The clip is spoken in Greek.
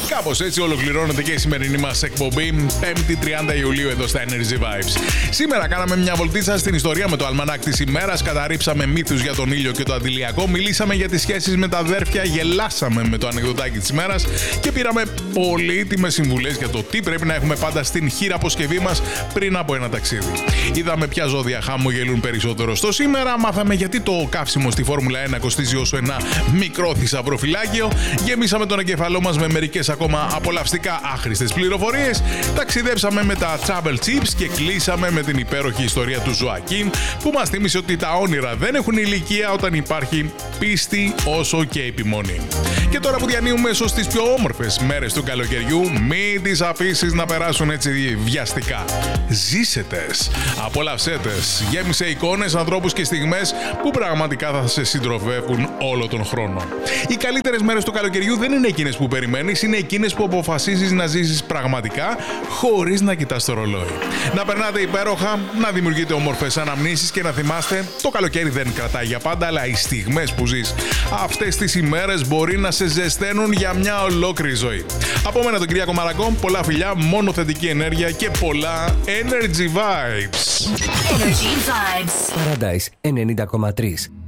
Κάπως έτσι ολοκληρώνεται και η σημερινή μας εκπομπή, 5η 30 Ιουλίου εδώ στα Energy Vibes. Σήμερα κάναμε μια βολτίτσα στην ιστορία με το αλμανάκ της ημέρας, καταρρίψαμε μύθους για τον ήλιο και το αντιλιακό, μιλήσαμε για τις σχέσεις με τα αδέρφια, γελάσαμε με το ανεκδοτάκι της ημέρας και πήραμε πολύτιμες συμβουλές για το τι πρέπει να έχουμε πάντα στην χειραποσκευή μας πριν από ένα ταξίδι. Είδαμε ποια ζώδια χαμογελούν περισσότερο στο σήμερα, μάθαμε γιατί το καύσιμο στη Φόρμουλα 1 κοστίζει όσο ένα μικρό θησαυροφυλάκιο, γεμίσαμε τον εγκεφαλό μας με μερικές ακόμα απολαυστικά άχρηστες πληροφορίες, ταξιδέψαμε με τα travel tips και κλείσαμε με την υπέροχη ιστορία του Ζωακίν που μας θύμισε ότι τα όνειρα δεν έχουν ηλικία όταν υπάρχει πίστη όσο και επιμονή. Και τώρα που διανύουμε ίσως τις πιο όμορφες μέρες του καλοκαιριού, μην τις αφήσεις να περάσουν έτσι βιαστικά. Ζήσε τες, απόλαυσέ τες, γέμισε εικόνες, ανθρώπους και στιγμές που πραγματικά θα σε συντροφεύουν όλο τον χρόνο. Οι καλύτερες μέρες του καλοκαιριού δεν είναι εκείνες που περιμένεις, είναι εκείνες που αποφασίζεις να ζήσεις πραγματικά χωρίς να κοιτάς το ρολόι. Να περνάτε υπέροχα, να δημιουργείτε όμορφες αναμνήσεις και να θυμάστε, το καλοκαίρι δεν κρατάει για πάντα, αλλά οι στιγμές που ζεις αυτές τις ημέρες μπορεί να σε ζεσταίνουν για μια ολόκληρη ζωή. Από μένα τον Κυριάκο Μαρακό, πολλά φιλιά, μόνο θετική ενέργεια και πολλά Energy Vibes. Energy Vibes. Paradise 90,3.